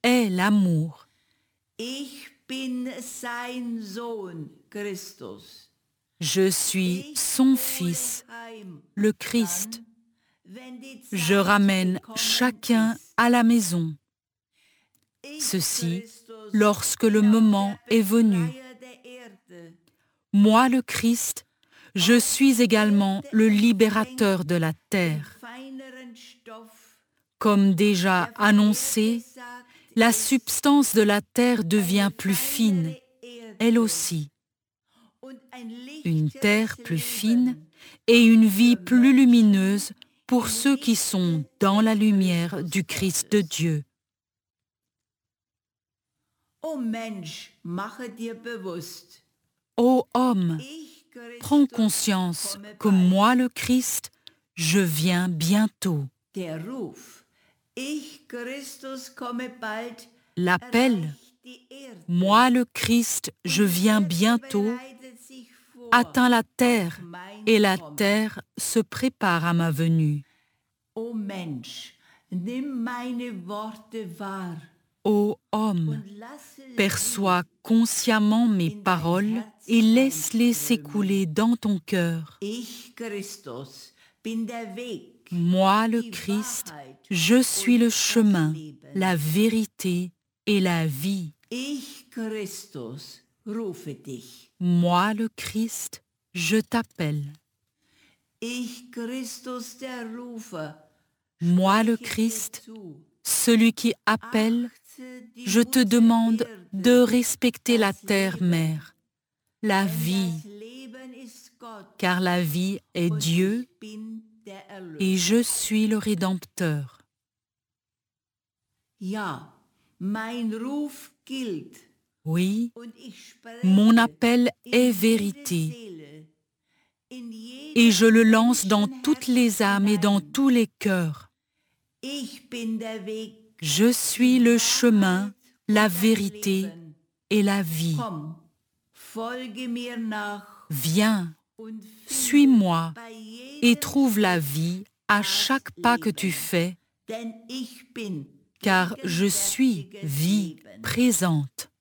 est l'amour. Ich bin sein Sohn, Christus. Je suis son Fils, le Christ. Je ramène chacun à la maison. Ceci lorsque le moment est venu. Moi, le Christ, je suis également le libérateur de la terre. Comme déjà annoncé, la substance de la terre devient plus fine, elle aussi. Une terre plus fine et une vie plus lumineuse pour ceux qui sont dans la lumière du Christ de Dieu. O Mensch, mache dir bewusst, Ô homme, ich, prends Christus, conscience komme que bald. moi, le Christ, je viens bientôt. Der Ruf, ich, Christus, komme bald, L'appel, erreicht die Erde moi, le Christ, je viens und die bientôt, Erde bereitet sich vor atteint la terre auf mein et la Kommen. terre se prépare à ma venue. O Mensch, nimm meine Worte wahr Ô homme, und lasse perçois consciemment mes paroles et laisse-les s'écouler dans ton cœur. Ich, Christus, bin der Weg, Moi, le die Christ, Wahrheit je suis und le das chemin, Leben. la vérité et la vie. Ich, Christus, rufe dich. Moi, le Christ, je t'appelle. Ich, Christus, der Rufer, Moi, le spreche dir Christ, zu. celui qui appelle, Achte die je te Mutter demande Erde, de respecter la das terre-mère, la denn vie, das Leben ist Gott car la vie est und Dieu ich bin der Erlöser. et je suis le Rédempteur. Ja, mein Ruf gilt Oui, und ich spreche mon appel in est jede vérité Seele, in jedes et je le lance dans toutes les Menschenherz âmes et dans hinein. tous les cœurs. Ich bin der Weg, Je suis le chemin, la vérité et la vie. komm, folge mir nach Viens, und suis-moi bei jedem et trouve la vie à chaque pas que tu fais, denn ich bin car je suis vie gegenwärtiges Leben. présente.